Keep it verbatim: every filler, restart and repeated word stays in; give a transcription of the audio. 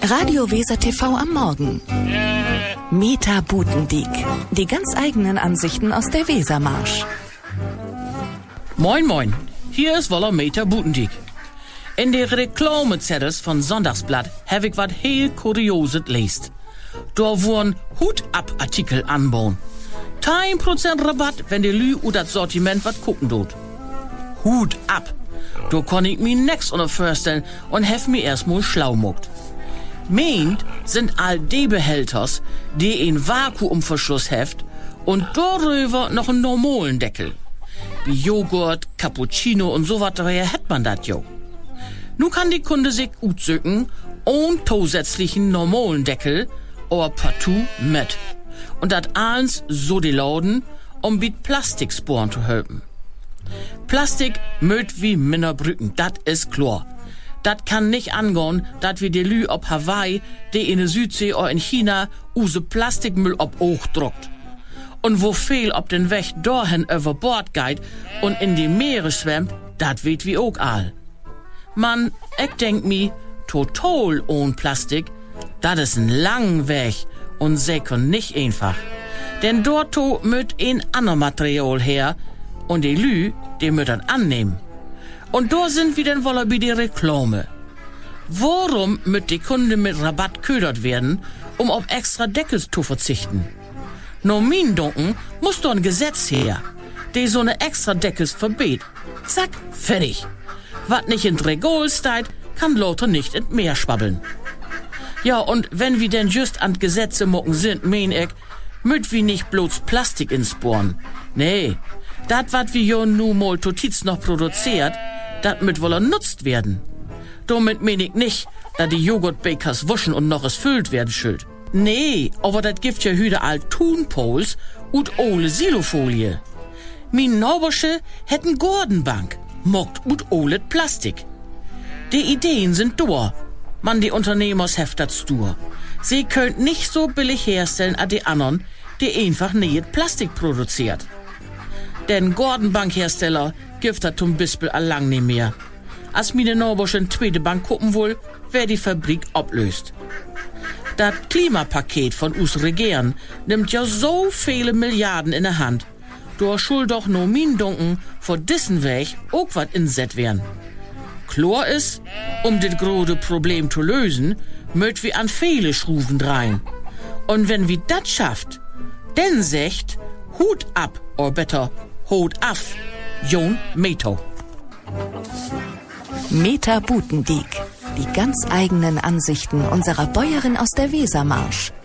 Radio Weser T V am Morgen. Meta Butendiek. Die ganz eigenen Ansichten aus der Wesermarsch. Moin moin, hier ist Woller Meta Butendiek. In der Reklamezettels von Sonntagsblatt habe ich wat heel Kurioses lest. Da wurden Hut-ab-Artikel anbauen. zehn Prozent Rabatt, wenn die Lü u das Sortiment wat gucken tut. Hut ab. Da kann ich mir nix unter vorstellen und hef mir erstmal schlau muckt. Meint sind all die Behälters, die in Vakuumverschluss heft und darüber noch einen normalen Deckel. Wie Joghurt, Cappuccino und so was, daher hätt man dat jo. Nu kann die Kunde sich utzücken und zusätzlichen normalen Deckel oder partout mit. Und dat eins so die Lauden, um mit Plastiksporen zu helfen. Plastik mögt wie Minnerbrücken, dat is klar. Dat kann nicht angehen, dat wie die Lü ob Hawaii, die in der Südsee oder in China use Plastikmüll ob auch druckt. Und wo viel ob den Weg dahin über Bord geht und in die Meere schwemmt, dat weht wie auch all. Man, ich denk mi, total ohne Plastik, dat is ein lang Weg und sicher nicht einfach. Denn dort möt ein ander Material her und die Lü, die möt dann annehmen. Und da sind wir dann wohl bei der Reklame. Warum möt die Kunde mit Rabatt ködert werden, um auf extra Deckels zu verzichten? No min Dunken muss doch ein Gesetz her, die so ne extra Deckels verbet. Zack, fertig. Wat nicht in Regal steht, kann Leute nicht in Meer schwabbeln. Ja, und wenn wir denn just an Gesetze mucken sind, mein ich, möt wir nicht bloß Plastik ins Bohren. Nee, dat wat wir jo nu mal totiz noch produziert, dat mit woller nutzt werden. Damit mein ich nicht, da die Joghurtbakers wuschen und noch es füllt werden schuld. Nee, aber dat gibt ja hüde all Thunpols und ole Silofolie. Min Naubersche hätten Gordenbank, mockt und olet Plastik. Die Ideen sind dur, man die Unternehmers heftet stur. Sie könnt nicht so billig herstellen als die anderen, die einfach nicht Plastik produziert. Denn Gordenbankhersteller gibt das zum Beispiel allang nicht mehr. Als mir der Norbosch in zweite Bank gucken will, wer die Fabrik ablöst. Das Klimapaket von us Regieren nimmt ja so viele Milliarden in der Hand. Da schuld doch nur min Dunken vor dissen Weg auch wat inset werden. Klar ist, um das große Problem zu lösen, möcht wir an viele Schruven drein. Und wenn wir das schafft, dann secht Hut ab, or better, Hut af, Jon Meto. Meta Butendiek. Die ganz eigenen Ansichten unserer Bäuerin aus der Wesermarsch.